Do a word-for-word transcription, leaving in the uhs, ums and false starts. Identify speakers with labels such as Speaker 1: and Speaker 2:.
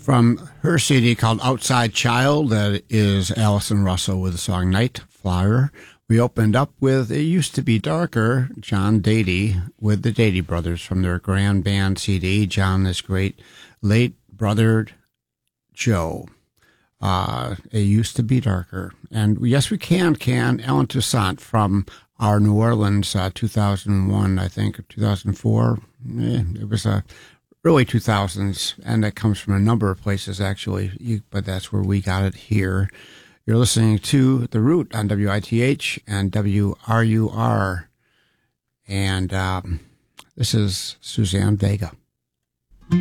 Speaker 1: From her C D called Outside Child, that is Allison Russell with the song Night Flyer. We opened up with It Used to Be Darker, John Dady with the Dady Brothers from their Grand Band C D. John, this great late brother Joe. Uh, It Used to Be Darker. And Yes We Can, Can, Ellen Toussaint from our New Orleans uh, two thousand one, I think, or two thousand four. Eh, it was a early two thousands, and that comes from a number of places, actually, you, but that's where we got it here. You're listening to The Root on W I T H and W R U R, and um, this is Suzanne Vega.